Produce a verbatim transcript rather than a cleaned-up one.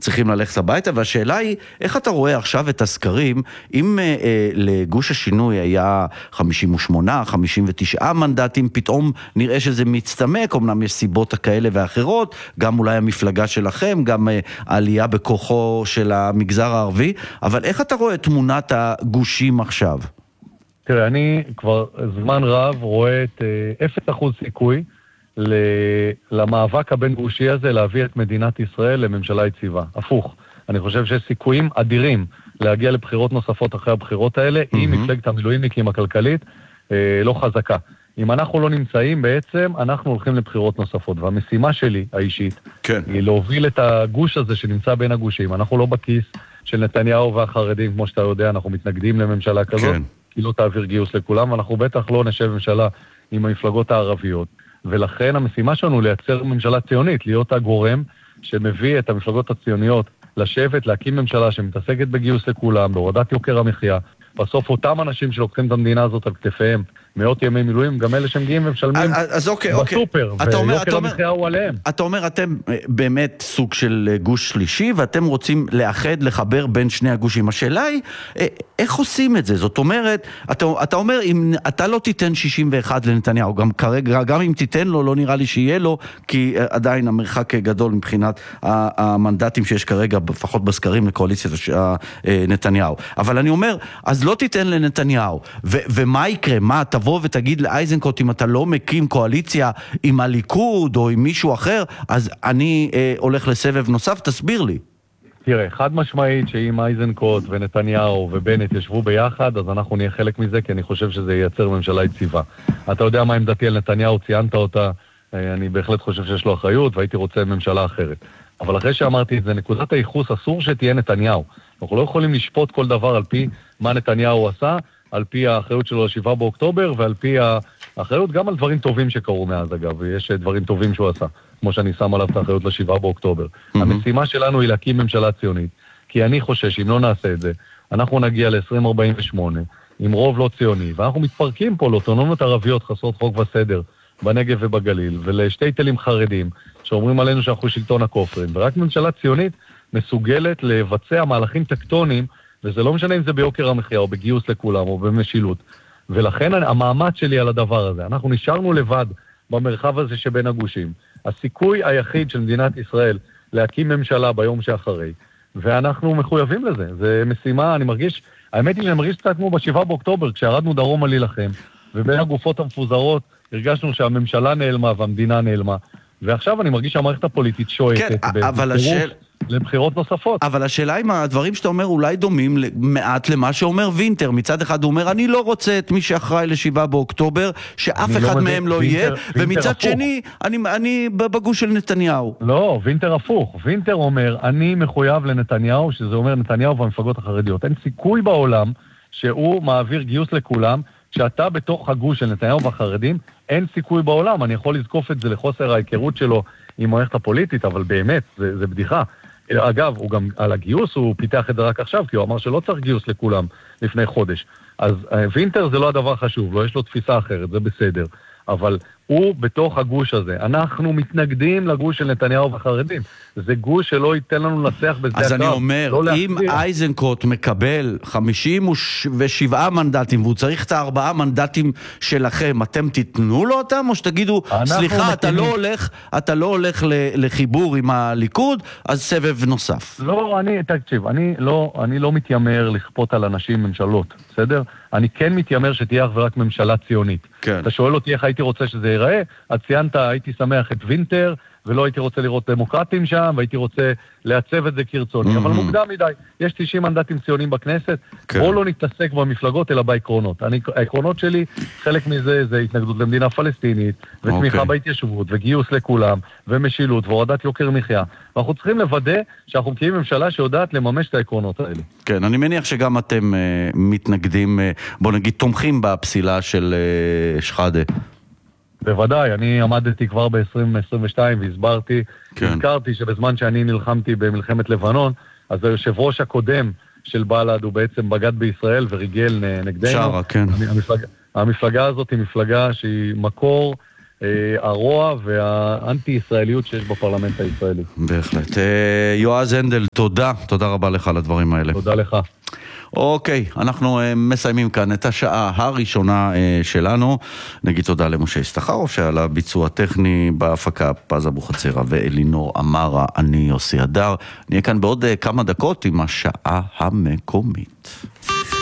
צריכים ללכת הביתה, והשאלה היא, איך אתה רואה עכשיו את הסקרים, אם אה, אה, לגוש השינוי היה חמישים ושמונה, חמישים ותשע מנדטים, פתאום נראה שזה מצטמק, אמנם יש סיבות כאלה ואחרות, גם אולי המפלגה שלכם, גם אה, העלייה בכוחו של המגזר הערבי, אבל איך אתה רואה את תמונת הגושים עכשיו? תראה, אני כבר זמן רב רואה את אפס אחוז סיכוי למאבק הבין גושי הזה להביא את מדינת ישראל לממשלה יציבה. הפוך, אני חושב שיש סיכויים אדירים להגיע לבחירות נוספות אחרי הבחירות האלה, mm-hmm. אם מפלגת המילואימניקים הכלכלית אה, לא חזקה. אם אנחנו לא נמצאים בעצם, אנחנו הולכים לבחירות נוספות, והמשימה שלי האישית כן. היא להוביל את הגוש הזה שנמצא בין הגושים. אנחנו לא בכיס של נתניהו והחרדים, כמו שאתה יודע, אנחנו מתנגדים לממשלה כזאת, כן. כי לא תעביר גיוס לכולם, ואנחנו בטח לא נשב ממשלה עם המפלגות הערביות. ולכן המשימה שלנו לייצר ממשלה ציונית, להיות הגורם שמביא את המפלגות הציוניות לשבת, להקים ממשלה שמתעסקת בגיוס לכולם, בהורדת יוקר המחיה. בסוף אותם אנשים שלוקחים את המדינה הזאת על כתפיהם, מאות ימי מילואים, גם אלה שהם ומשלמים אז אוקיי, בסופר, אוקיי. ויוקר המחיה הוא עליהם. אתה אומר, אתם באמת סוג של גוש שלישי, ואתם רוצים לאחד, לחבר בין שני הגושים. השאלה היא, איך עושים את זה? זאת אומרת, אתה, אתה אומר, אם אתה לא תיתן שישים ואחת לנתניהו, גם כרגע, גם אם תיתן לו, לא נראה לי שיהיה לו, כי עדיין המרחק גדול מבחינת המנדטים שיש כרגע, לפחות בסקרים לקואליציית נתניהו. אבל אני אומר, אז לא תיתן לנתניהו, ו- ומה יקרה? מה, תבוא ותגיד לאייזנקוט, אם אתה לא מקים קואליציה עם הליכוד או עם מישהו אחר, אז אני אה, הולך לסבב נוסף, תסביר לי. תראה, חד משמעית שאם אייזנקוט ונתניהו ובנט ישבו ביחד, אז אנחנו נהיה חלק מזה, כי אני חושב שזה ייצר ממשלה יציבה. אתה יודע מה עמדתי על נתניהו, ציינת אותה, אני בהחלט חושב שיש לו אחריות, והייתי רוצה ממשלה אחרת. אבל אחרי שאמרתי את זה, נקודת הייחוס אסור שתהיה נתניהו. אנחנו לא יכולים לשפוט כל דבר על פי מה נתניהו עשה, על פי האחריות שלו לשבעה באוקטובר, ועל פי האחריות גם על דברים טובים שקרו מאז, אגב, ויש דברים טובים שהוא עשה, כמו שאני שם עליו את האחריות לשבעה באוקטובר. Mm-hmm. המשימה שלנו היא להקים ממשלה ציונית, כי אני חושש שאם לא נעשה את זה, אנחנו נגיע ל-עשרים ארבעים ושמונה, עם רוב לא ציוני, ואנחנו מתפרקים פה לאוטונומיות ערביות חסרות חוק וסדר, בנגב ובגליל, ולשתי תלים חרדים, שאומרים עלינו שאנחנו שלטון הכופרים, ורק ממשלה ציונית מסוגלת לבצע מהלכים טקטוניים, וזה לא משנה אם זה ביוקר המחיה, או בגיוס לכולם, או במשילות. ולכן המאמץ שלי על הדבר הזה, אנחנו נשארנו לבד במרחב הזה שבין הגושים. הסיכוי היחיד של מדינת ישראל להקים ממשלה ביום שאחרי, ואנחנו מחויבים לזה. זה משימה, אני מרגיש, האמת היא שאני מרגיש קצת כמו בשבעה באוקטובר, כשירדנו דרומה להילחם, ובין הגופות המפוזרות הרגשנו שהממשלה נעלמה והמדינה נעלמה. ועכשיו אני מרגיש שהמערכת הפוליטית שואטת כן, אבל השאל... לבחירות נוספות. אבל השאלה אם הדברים שאתה אומר אולי דומים מעט למה שאומר וינטר. מצד אחד הוא אומר, אני לא רוצה את מי שאחראי לשבעה באוקטובר, שאף אחד לא מהם לא יהיה, ומצד הפוך. שני, אני, אני בגוש של נתניהו. לא, וינטר הפוך. וינטר אומר, אני מחויב לנתניהו, שזה אומר נתניהו והמפלגות החרדיות. אין סיכוי בעולם שהוא מעביר גיוס לכולם, שאתה בתוך הגוש של נתניהו והחרדים, אין סיכוי בעולם. אני יכול לזקוף את זה לחוסר ההיכרות שלו עם מערכת הפוליטית, אבל באמת, זה, זה בדיחה. אגב, הוא גם על הגיוס, הוא פיתח את זה רק עכשיו, כי הוא אמר שלא צריך גיוס לכולם לפני חודש. אז וינטר זה לא הדבר חשוב, לא יש לו תפיסה אחרת, זה בסדר. אבל הוא בתוך הגוש הזה. אנחנו מתנגדים לגוש של נתניהו וחרדים. זה גוש שלא ייתן לנו לנצח בזה. אז אני אומר, לא אם אייזנקוט מקבל חמישים ושבעה מנדטים, והוא צריך את הארבעה מנדטים שלכם, אתם תיתנו לו אותם, או שתגידו, סליחה, אתה לא הולך, אתה לא הולך לחיבור עם הליכוד, אז סבב נוסף. לא, אני, תקשיב, אני לא, אני לא מתיימר לכפות על אנשים ממשלות, בסדר? אני כן מתיימר שתהיה אך ורק ממשלה ציונית. כן. אתה שואל אותי איך הייתי רוצה שזה ייראה, אז ציינת, הייתי שמח את וינטר, ולא הייתי רוצה לראות דמוקרטים שם, והייתי רוצה לעצב את זה כרצוני, mm-hmm. אבל מוקדם מדי, יש תשעים מנדטים ציונים בכנסת, כן. בואו לא נתעסק במפלגות, אלא בעקרונות. אני, העקרונות שלי, חלק מזה זה התנגדות למדינה פלסטינית, ותמיכה okay. בהתיישבות, וגיוס לכולם, ומשילות, והורדת יוקר מחיה. ואנחנו צריכים לוודא שאנחנו מקימים ממשלה שיודעת לממש את העקרונות האלה. כן, אני מניח שגם אתם uh, מתנגדים, uh, בוא נגיד, תומכים בפסילה של uh, שחאדה. בוודאי, אני עמדתי כבר ב-עשרים עשרים ושתיים והסברתי, כן. הזכרתי שבזמן שאני נלחמתי במלחמת לבנון, אז היושב ראש הקודם של בל"ד הוא בעצם בגד בישראל וריגל נגדנו. שרה, כן. המפלגה, המפלגה הזאת היא מפלגה שהיא מקור הרוע והאנטי-ישראליות שיש בפרלמנט הישראלי. בהחלט. יועז הנדל, תודה. תודה רבה לך על הדברים האלה. תודה לך. אוקיי, אנחנו מסיימים כאן את השעה הראשונה שלנו. נגיד תודה למשה הסתחרוף שעל הביצוע טכני בהפקה, פז אבוחצירא ואלינור אמרה. אני יוסי הדר. נהיה כאן בעוד כמה דקות עם השעה המקומית.